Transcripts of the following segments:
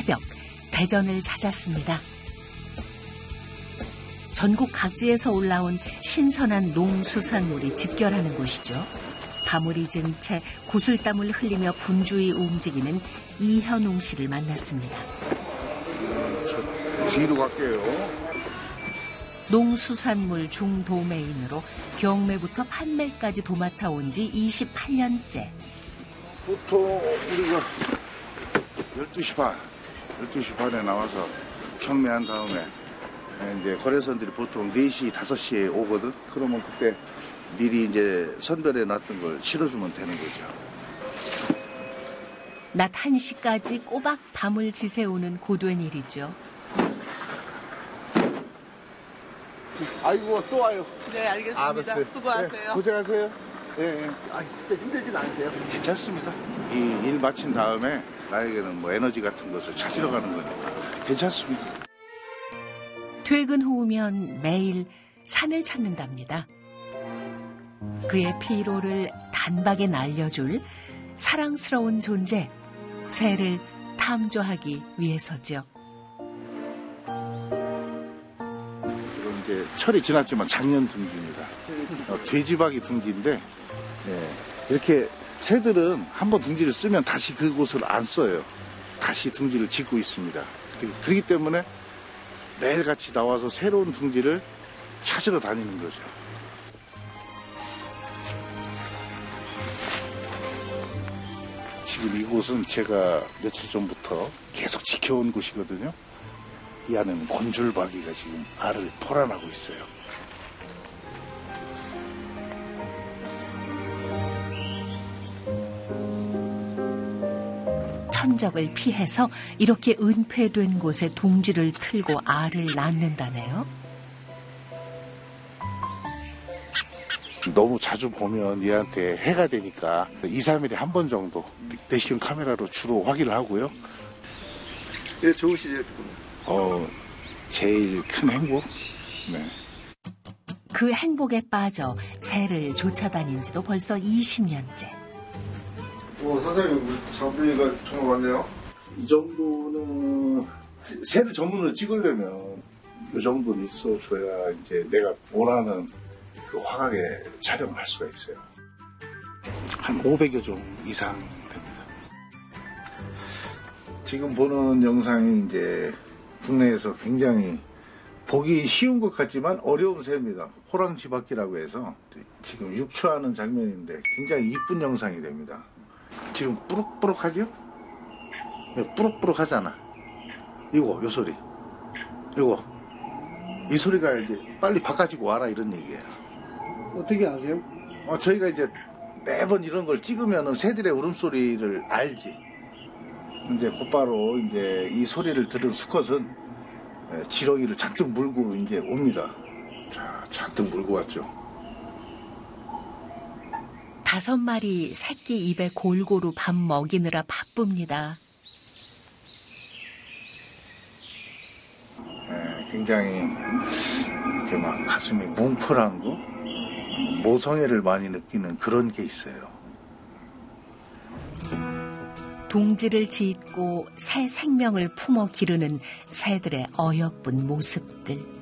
새벽 대전을 찾았습니다. 전국 각지에서 올라온 신선한 농수산물이 집결하는 곳이죠. 밤을 잊은 채 구슬땀을 흘리며 분주히 움직이는 이현웅 씨를 만났습니다. 저 뒤로 갈게요. 농수산물 중도매인으로 경매부터 판매까지 도맡아 온 지 28년째. 보통 우리가 12시 반에 나와서 경매한 다음에 이제 거래선들이 보통 4시, 5시에 오거든. 그러면 그때 미리 이제 선별해 놨던 걸 실어주면 되는 거죠. 낮 1시까지 꼬박 밤을 지새우는 고된 일이죠. 아이고 또 와요. 네, 알겠습니다. 수고하세요. 네, 고생하세요. 예. 진짜 힘들진 않으세요? 괜찮습니다. 이 일 마친 다음에 나에게는 뭐 에너지 같은 것을 찾으러 가는 거니까 괜찮습니다. 퇴근 후면 매일 산을 찾는답니다. 그의 피로를 단박에 날려줄 사랑스러운 존재, 새를 탐조하기 위해서죠. 지금 이제 철이 지났지만 작년 둥지입니다. 돼지박이 둥지인데 이렇게 새들은 한번 둥지를 쓰면 다시 그곳을 안 써요. 다시 둥지를 짓고 있습니다. 그렇기 때문에 매일같이 나와서 새로운 둥지를 찾으러 다니는 거죠. 지금 이곳은 제가 며칠 전부터 계속 지켜온 곳이거든요. 이 안에는 곤줄박이가 지금 알을 포란하고 있어요. 천적을 피해서 이렇게 은폐된 곳에 둥지를 틀고 알을 낳는다네요. 너무 자주 보면 얘한테 해가 되니까 2, 3일에 한 번 정도 내시경 카메라로 주로 확인을 하고요. 예, 좋으시죠? 제일 큰 행복? 네. 그 행복에 빠져 새를 쫓아다닌 지도 벌써 20년째. 선생님, 우리 장비가 정말 많네요. 이 정도는 새를 전문으로 찍으려면 이 정도는 있어줘야 이제 내가 원하는 그 화각에 촬영을 할 수가 있어요. 한 500여 종 이상 됩니다. 지금 보는 영상이 이제 국내에서 굉장히 보기 쉬운 것 같지만 어려운 새입니다. 호랑지바퀴라고 해서 지금 육추하는 장면인데 굉장히 이쁜 영상이 됩니다. 지금 뿌룩뿌룩하죠? 뿌룩뿌룩하잖아. 요 소리. 이 소리가 이제 빨리 바꿔지고 와라 이런 얘기예요. 어떻게 아세요? 저희가 이제 매번 이런 걸 찍으면은 새들의 울음소리를 알지. 이제 곧바로 이제 이 소리를 들은 수컷은 지렁이를 잔뜩 물고 이제 옵니다. 자, 잔뜩 물고 왔죠. 5마리 새끼 입에 골고루 밥 먹이느라 바쁩니다. 굉장히 이렇게 막 가슴이 뭉클한 거, 모성애를 많이 느끼는 그런 게 있어요. 둥지를 짓고 새 생명을 품어 기르는 새들의 어여쁜 모습들.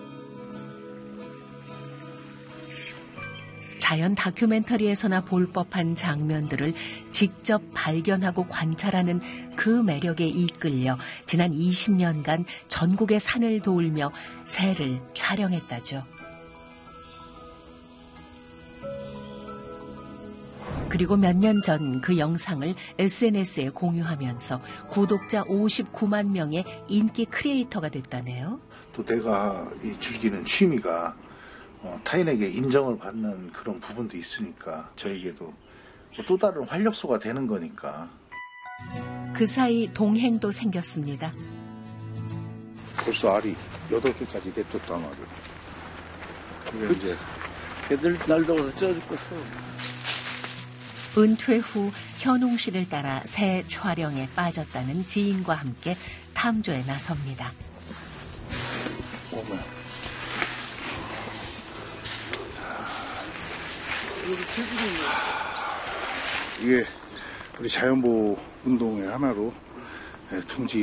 자연 다큐멘터리에서나 볼 법한 장면들을 직접 발견하고 관찰하는 그 매력에 이끌려 지난 20년간 전국의 산을 돌며 새를 촬영했다죠. 그리고 몇 년 전 그 영상을 SNS에 공유하면서 구독자 59만 명의 인기 크리에이터가 됐다네요. 또 내가 즐기는 취미가 타인에게 인정을 받는 그런 부분도 있으니까 저에게도 또 다른 활력소가 되는 거니까. 그 사이 동행도 생겼습니다. 벌써 알이 8개까지 냅뒀단 말이야. 그게 이제 걔들 날 더워서 쪄 죽겠어. 은퇴 후 현웅 씨를 따라 새 촬영에 빠졌다는 지인과 함께 탐조에 나섭니다. 오면 이게 우리 자연보호 운동의 하나로 둥지